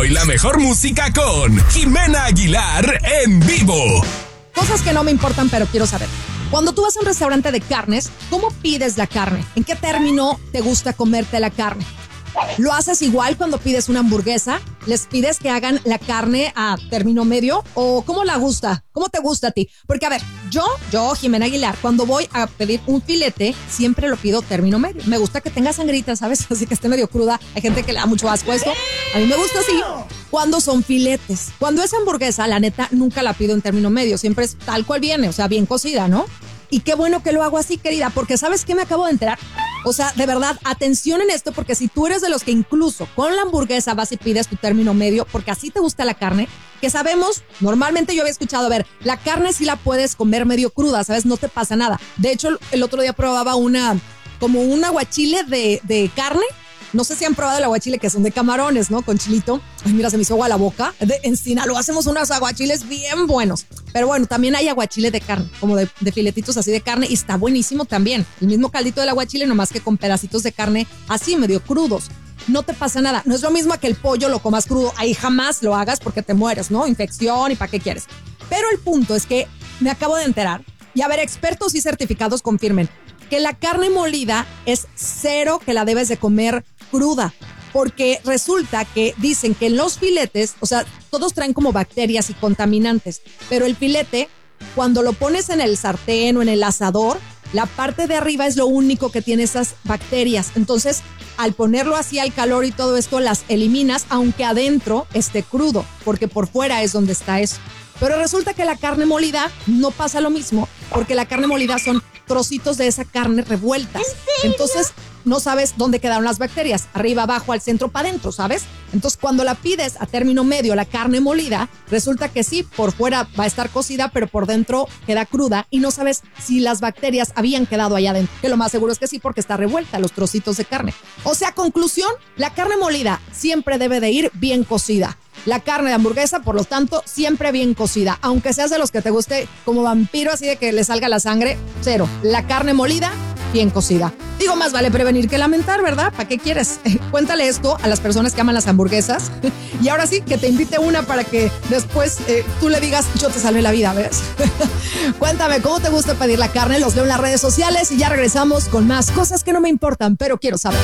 y la mejor música con Jimena Aguilar en vivo. Cosas que no me importan, pero quiero saber. Cuando tú vas a un restaurante de carnes, ¿cómo pides la carne? ¿En qué término te gusta comerte la carne? ¿Lo haces igual cuando pides una hamburguesa? ¿Les pides que hagan la carne a término medio? ¿O cómo la gusta? ¿Cómo te gusta a ti? Porque, a ver, yo, Jimena Aguilar, cuando voy a pedir un filete, siempre lo pido término medio. Me gusta que tenga sangrita, ¿sabes? Así que esté medio cruda. Hay gente que le da mucho asco a esto. A mí me gusta así. Cuando son filetes. Cuando es hamburguesa, la neta, nunca la pido en término medio. Siempre es tal cual viene, o sea, bien cocida, ¿no? Y qué bueno que lo hago así, querida, porque ¿sabes qué me acabo de enterar? O sea, de verdad, atención en esto, porque si tú eres de los que incluso con la hamburguesa vas y pides tu término medio, porque así te gusta la carne, que sabemos, normalmente yo había escuchado, a ver, la carne sí la puedes comer medio cruda, ¿sabes? No te pasa nada. De hecho, el otro día probaba como un aguachile de carne. No sé si han probado el aguachile, que son de camarones, ¿no? Con chilito. Ay, mira, se me hizo agua la boca. En Sinaloa hacemos unos aguachiles bien buenos. Pero bueno, también hay aguachile de carne, como de filetitos así de carne, y está buenísimo también. El mismo caldito del aguachile, nomás que con pedacitos de carne así, medio crudos. No te pasa nada. No es lo mismo que el pollo lo comas crudo. Ahí jamás lo hagas porque te mueres, ¿no? Infección y ¿para qué quieres? Pero el punto es que me acabo de enterar, y a ver, expertos y certificados confirmen que la carne molida es cero que la debes de comer cruda, porque resulta que dicen que en los filetes, o sea, todos traen como bacterias y contaminantes, pero el filete, cuando lo pones en el sartén o en el asador, la parte de arriba es lo único que tiene esas bacterias. Entonces, al ponerlo así al calor y todo esto, las eliminas, aunque adentro esté crudo, porque por fuera es donde está eso. Pero resulta que la carne molida no pasa lo mismo, porque la carne molida son trocitos de esa carne revueltas. Entonces, no sabes dónde quedaron las bacterias, arriba, abajo, al centro, para adentro, ¿sabes? Entonces, cuando la pides a término medio, la carne molida, resulta que sí, por fuera va a estar cocida, pero por dentro queda cruda y no sabes si las bacterias habían quedado allá adentro, que lo más seguro es que sí, porque está revuelta los trocitos de carne. O sea, conclusión, la carne molida siempre debe de ir bien cocida. La carne de hamburguesa, por lo tanto, siempre bien cocida. Aunque seas de los que te guste como vampiro, así de que le salga la sangre, cero. La carne molida, bien cocida. Digo, más vale prevenir que lamentar, ¿verdad? ¿Para qué quieres? Cuéntale esto a las personas que aman las hamburguesas. Y ahora sí, que te invite una para que después tú le digas, yo te salvé la vida, ¿ves? Cuéntame, ¿cómo te gusta pedir la carne? Los leo en las redes sociales y ya regresamos con más cosas que no me importan, pero quiero saber.